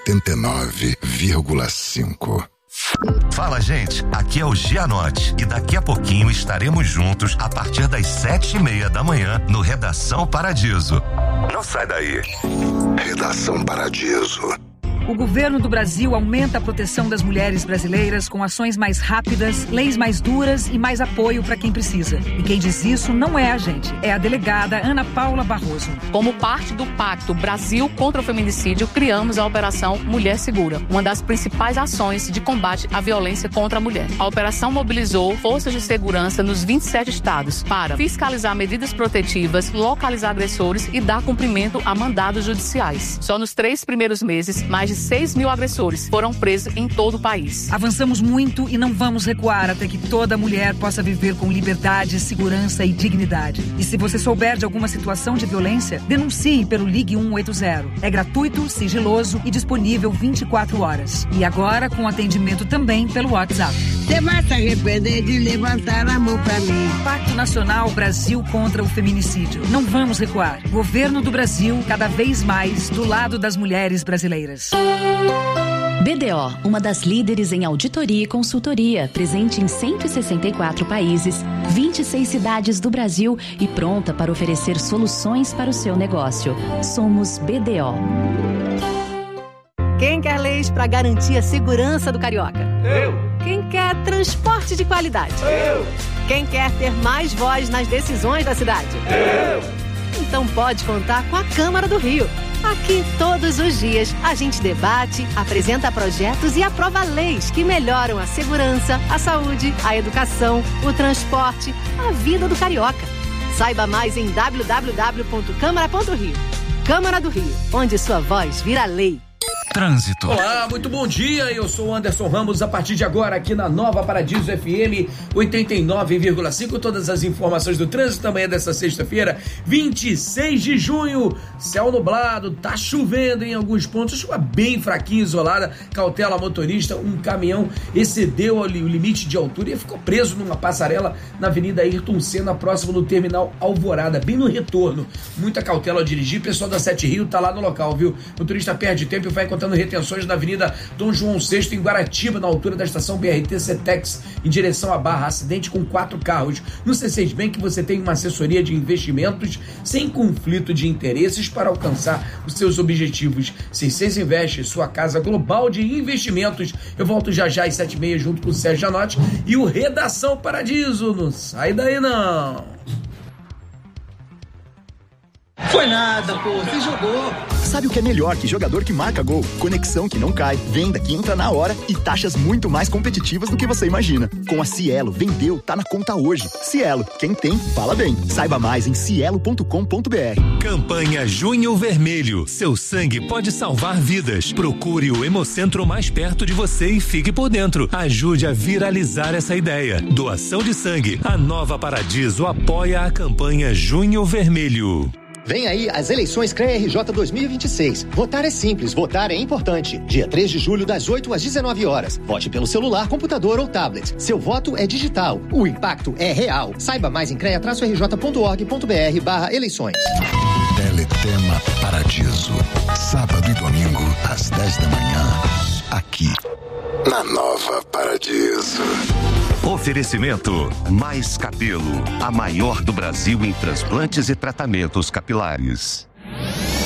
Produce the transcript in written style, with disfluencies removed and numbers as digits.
89,5. Fala, gente, aqui é o Gianotti e daqui a pouquinho estaremos juntos a partir das 7:30 da manhã no Redação Paradiso. Não sai daí. Redação Paradiso. O governo do Brasil aumenta a proteção das mulheres brasileiras com ações mais rápidas, leis mais duras e mais apoio para quem precisa. E quem diz isso não é a gente, é a delegada Ana Paula Barroso. Como parte do Pacto Brasil contra o Feminicídio, criamos a Operação Mulher Segura, uma das principais ações de combate à violência contra a mulher. A operação mobilizou forças de segurança nos 27 estados para fiscalizar medidas protetivas, localizar agressores e dar cumprimento a mandados judiciais. Só nos 3 primeiros meses, mais de 6 mil agressores foram presos em todo o país. Avançamos muito e não vamos recuar até que toda mulher possa viver com liberdade, segurança e dignidade. E se você souber de alguma situação de violência, denuncie pelo Ligue 180. É gratuito, sigiloso e disponível 24 horas. E agora com atendimento também pelo WhatsApp. Você vai se arrepender de levantar a mão pra mim. Pacto Nacional Brasil contra o Feminicídio. Não vamos recuar. Governo do Brasil, cada vez mais do lado das mulheres brasileiras. BDO, uma das líderes em auditoria e consultoria, presente em 164 países, 26 cidades do Brasil e pronta para oferecer soluções para o seu negócio. Somos BDO. Quem quer leis para garantir a segurança do carioca? Eu. Quem quer transporte de qualidade? Eu. Quem quer ter mais voz nas decisões da cidade? Eu. Então pode contar com a Câmara do Rio. Aqui, todos os dias, a gente debate, apresenta projetos e aprova leis que melhoram a segurança, a saúde, a educação, o transporte, a vida do carioca. Saiba mais em www.câmara.rio. Câmara do Rio, onde sua voz vira lei. Trânsito. Olá, muito bom dia, eu sou o Anderson Ramos, a partir de agora aqui na Nova Paradiso FM 89,5, todas as informações do trânsito amanhã dessa sexta-feira, 26 de junho, céu nublado, tá chovendo em alguns pontos, chuva bem fraquinha, isolada, cautela motorista, um caminhão excedeu o limite de altura e ficou preso numa passarela na Avenida Ayrton Senna, próximo do terminal Alvorada, bem no retorno, muita cautela ao dirigir, pessoal da Sete Rio tá lá no local, viu? O motorista perde tempo e vai encontrando retenções na Avenida Dom João VI, em Guaratiba, na altura da estação BRT Cetex, em direção à Barra. Acidente com 4 carros. No C6 Bank você tem uma assessoria de investimentos sem conflito de interesses para alcançar os seus objetivos. C6 Investe, sua casa global de investimentos. Eu volto já às 7h30 junto com o Sérgio Gianotti e o Redação Paradiso. Não sai daí não. Foi nada, pô, você jogou. Sabe o que é melhor que jogador que marca gol? Conexão que não cai, venda que entra na hora e taxas muito mais competitivas do que você imagina. Com a Cielo, vendeu, tá na conta hoje. Cielo, quem tem, fala bem. Saiba mais em cielo.com.br. Campanha Junho Vermelho. Seu sangue pode salvar vidas. Procure o Hemocentro mais perto de você e fique por dentro. Ajude a viralizar essa ideia. Doação de sangue. A Nova Paradiso apoia a campanha Junho Vermelho. Vem aí as eleições CREA-RJ 2026. Votar é simples, votar é importante. Dia 3 de julho, das 8 às 19 horas. Vote pelo celular, computador ou tablet. Seu voto é digital. O impacto é real. Saiba mais em crea-rj.org.br/eleições. Teletema Paradiso. Sábado e domingo, às 10 da manhã. Aqui, na Nova Paradiso. Oferecimento Mais Cabelo, a maior do Brasil em transplantes e tratamentos capilares.